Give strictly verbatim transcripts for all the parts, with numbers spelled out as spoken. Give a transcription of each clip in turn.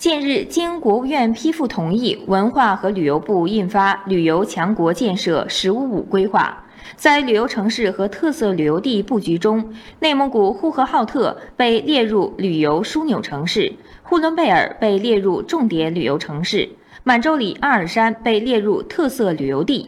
近日，经国务院批复同意，文化和旅游部印发《旅游强国建设“十五五”规划》。在旅游城市和特色旅游地布局中，内蒙古呼和浩特被列入旅游枢纽城市，呼伦贝尔被列入重点旅游城市，满洲里阿尔山被列入特色旅游地。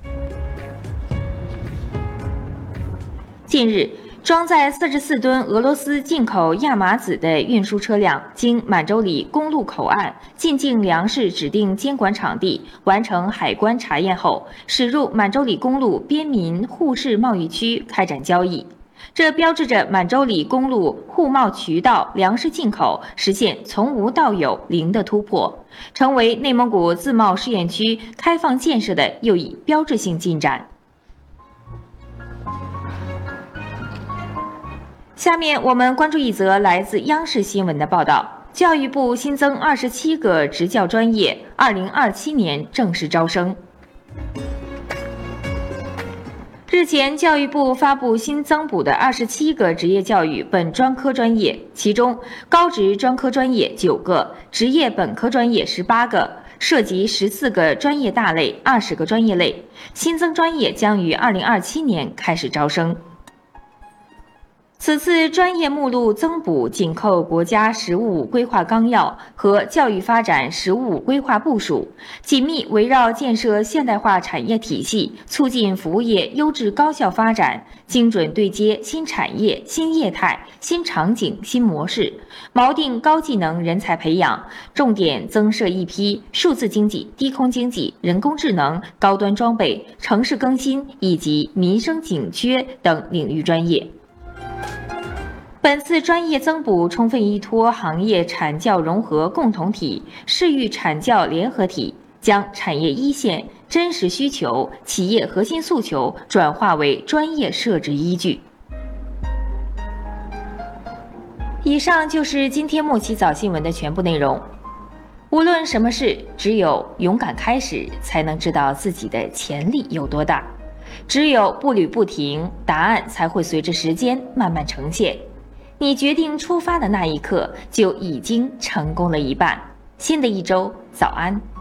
近日，装载四十四吨俄罗斯进口亚麻籽的运输车辆经满洲里公路口岸进境粮食指定监管场地完成海关查验后，驶入满洲里公路边民互市贸易区开展交易。这标志着满洲里公路互贸渠道粮食进口实现从无到有零的突破，成为内蒙古自贸试验区开放建设的又一标志性进展。下面我们关注一则来自央视新闻的报道：教育部新增二十七个职教专业，二零二七年正式招生。日前，教育部发布新增补的二十七个职业教育本专科专业，其中高职专科专业九个，职业本科专业十八个，涉及十四个专业大类、二十个专业类。新增专业将于二零二七年开始招生。此次专业目录增补紧扣国家“十五五”规划纲要和教育发展“十五五”规划部署，紧密围绕建设现代化产业体系、促进服务业优质高效发展，精准对接新产业、新业态、新场景、新模式，锚定高技能人才培养，重点增设一批数字经济、低空经济、人工智能、高端装备、城市更新以及民生紧缺等领域专业。本次专业增补充分依托行业产教融合共同体、市域产教联合体，将产业一线真实需求、企业核心诉求转化为专业设置依据。以上就是今天莫奇早新闻的全部内容。无论什么事，只有勇敢开始，才能知道自己的潜力有多大；只有步履不停，答案才会随着时间慢慢呈现。你决定出发的那一刻，就已经成功了一半。新的一周，早安。